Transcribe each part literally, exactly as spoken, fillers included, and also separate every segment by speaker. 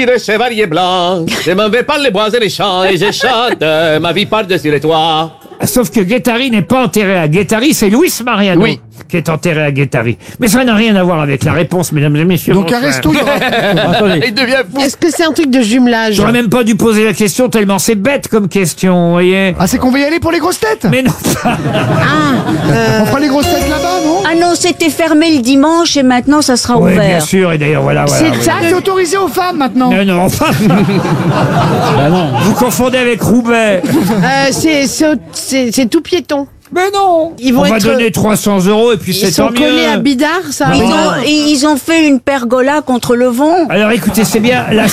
Speaker 1: Le chevalier blanc, je m'en vais par les bois et les champs et je chante ma vie par-dessus les toits.
Speaker 2: Sauf que Guettari n'est pas enterré à Guettari, c'est Luis Mariano
Speaker 1: Oui.
Speaker 2: qui est enterré à Guettari. Mais ça n'a rien à voir avec la réponse, mesdames et messieurs.
Speaker 3: Donc un resto, il y aura-
Speaker 2: Attendez.
Speaker 1: Il devient fou.
Speaker 4: Est-ce que c'est un truc de jumelage?
Speaker 2: J'aurais même pas dû poser la question tellement c'est bête comme question, vous voyez.
Speaker 3: Ah, c'est qu'on va y aller pour les grosses têtes.
Speaker 2: Mais non.
Speaker 3: On fera les grosses têtes là-bas, non?
Speaker 5: Ah non, c'était fermé le dimanche et maintenant ça sera
Speaker 2: Oui, bien
Speaker 5: ouvert.
Speaker 2: sûr, et d'ailleurs, voilà, voilà.
Speaker 4: C'est
Speaker 2: voilà.
Speaker 4: ça,
Speaker 3: C'est autorisé aux femmes maintenant.
Speaker 2: Non, non, enfin. Vous confondez avec Roubaix.
Speaker 4: Euh, c'est c'est au- c'est- c'est tout piéton.
Speaker 2: Mais non.
Speaker 4: Ils vont
Speaker 2: On va
Speaker 4: être-
Speaker 2: donner trois cents euros et puis
Speaker 4: Ils
Speaker 2: c'est
Speaker 4: sont
Speaker 2: tant
Speaker 4: collés à
Speaker 2: mieux.
Speaker 4: Bidart, ça.
Speaker 5: Ils
Speaker 4: va
Speaker 5: ont,
Speaker 4: pas.
Speaker 5: ils ont fait une pergola contre le vent.
Speaker 2: Alors écoutez, c'est bien la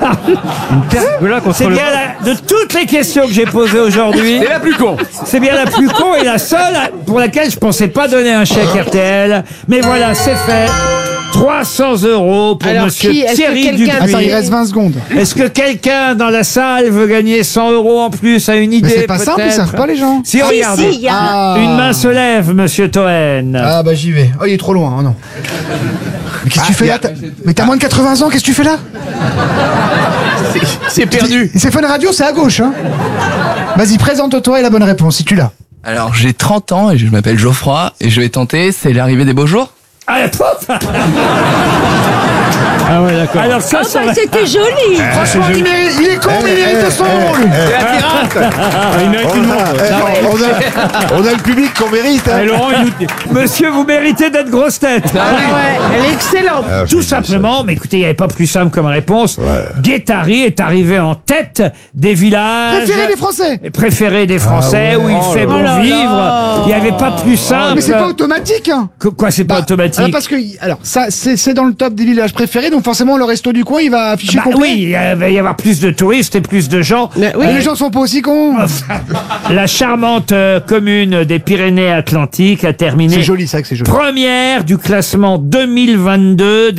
Speaker 2: c'est bien la, de toutes les questions que j'ai posées aujourd'hui,
Speaker 1: C'est la plus con.
Speaker 2: c'est bien la plus con et la seule pour laquelle je pensais pas donner un chèque R T L. Mais voilà, c'est fait. trois cents euros pour
Speaker 4: Alors,
Speaker 2: monsieur
Speaker 4: qui- est-ce que
Speaker 2: Thierry
Speaker 4: quelqu'un-
Speaker 3: Attends, il
Speaker 2: Dupuis.
Speaker 3: reste vingt secondes.
Speaker 2: Est-ce que quelqu'un dans la salle veut gagner cent euros en plus, a une idée?
Speaker 3: Mais c'est pas simple, ils
Speaker 2: peut-être
Speaker 3: savent pas les gens.
Speaker 2: Si,
Speaker 5: Si,
Speaker 2: regardez.
Speaker 5: si, il y a...
Speaker 3: Ah.
Speaker 2: Une main se lève, monsieur Toen.
Speaker 3: Ah bah j'y vais. Oh, il est trop loin, oh non. Mais qu'est-ce que tu fais là? T'as- Mais t'as moins de quatre-vingts ans, qu'est-ce que tu fais là?
Speaker 1: C'est perdu.
Speaker 3: C'est Fun Radio, c'est à gauche, hein. Vas-y, présente-toi et la bonne réponse, si tu l'as.
Speaker 6: Alors, j'ai trente ans et je m'appelle Geoffroy et je vais tenter, c'est l'arrivée des beaux jours.
Speaker 2: Ah, pouf. Ah ouais, d'accord. Alors ça,
Speaker 5: Ah
Speaker 2: ça
Speaker 5: bah,
Speaker 2: va-
Speaker 5: c'était joli.
Speaker 3: Franchement, il, mérite- il est con, mais il mérite son rôle, lui.
Speaker 1: C'est la pirate.
Speaker 7: On a, on a le public qu'on mérite. hein.
Speaker 2: Eh, Laurent, il nous- Monsieur, vous méritez d'être grosse tête.
Speaker 4: Ah ouais, elle est excellente.
Speaker 7: Ah,
Speaker 2: Tout
Speaker 7: je dis
Speaker 2: simplement, mais écoutez, il n'y avait pas plus simple comme réponse. Guettari est arrivé en tête des villages
Speaker 3: Préféré des Français.
Speaker 2: préférés des Français où il fait bon
Speaker 4: là là.
Speaker 2: vivre. Il n'y avait pas plus simple.
Speaker 3: Mais c'est pas automatique, hein.
Speaker 2: Que- Quoi, c'est pas
Speaker 3: Bah,
Speaker 2: automatique?
Speaker 3: alors, parce que, alors, ça, c'est c'est dans le top des villages préférés, donc forcément, le resto du coin, il va afficher
Speaker 2: Bah
Speaker 3: complet.
Speaker 2: oui, il y- va y avoir plus de touristes et plus de gens.
Speaker 4: Mais oui.
Speaker 3: Mais les gens sont pas aussi cons.
Speaker 2: La charmante euh, commune des Pyrénées-Atlantiques a terminé
Speaker 3: C'est joli, ça, que c'est joli.
Speaker 2: première du classement deux mille vingt-deux